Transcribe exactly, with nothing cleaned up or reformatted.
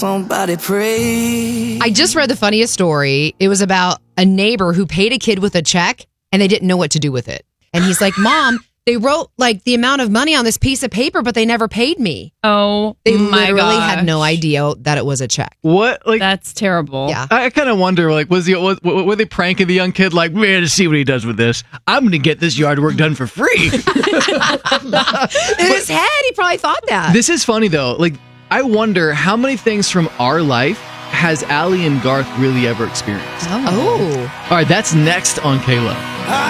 Somebody pray. I just read the funniest story. It was about a neighbor who paid a kid with a check and they didn't know what to do with it. And he's like, Mom, they wrote like the amount of money on this piece of paper, but they never paid me. Oh, They my literally gosh. had no idea that it was a check. What? Like, That's terrible. Yeah. I, I kind of wonder, like, was he, was, were they pranking the young kid? Like, man, to see what he does with this. I'm going to get this yard work done for free. In his head, he probably thought that. This is funny, though. Like, I wonder how many things from our life has Allie and Garth really ever experienced? Oh. All right, that's next on K-Lo. I